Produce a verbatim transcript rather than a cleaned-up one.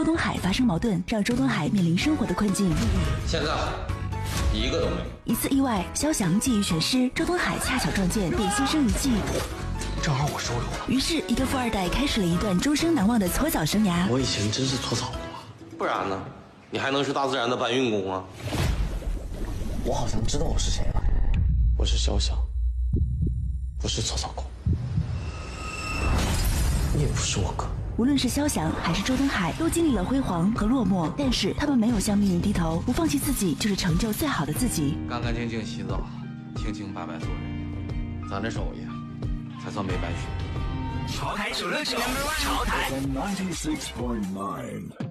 周东海发生矛盾，让周东海面临生活的困境。 现在一个都没有。 一次意外，肖翔觊觎全尸，周东海恰巧撞见，便牺牲一计。 正好我收留了。 于是，一个富二代开始了一段终生难忘的搓澡生涯。 我以前真是搓澡过， 不然呢？你还能是大自然的搬运工啊？ 我好像知道我是谁了，我是肖翔，不是搓澡工，你也不是我哥。 无论是肖翔还是周东海，都经历了辉煌和落寞，但是他们没有向命运低头，不放弃自己，就是成就最好的自己。 干干净净洗澡，清清白白做人，咱这手艺才算没白学。 潮台九六九，潮台。